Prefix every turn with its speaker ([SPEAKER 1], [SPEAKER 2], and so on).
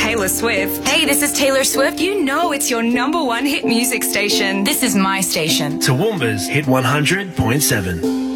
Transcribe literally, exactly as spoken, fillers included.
[SPEAKER 1] Taylor Swift. Hey, this is Taylor Swift. You know it's your number one hit music station.
[SPEAKER 2] This is my station.
[SPEAKER 3] Toowoomba's Hit one hundred point seven.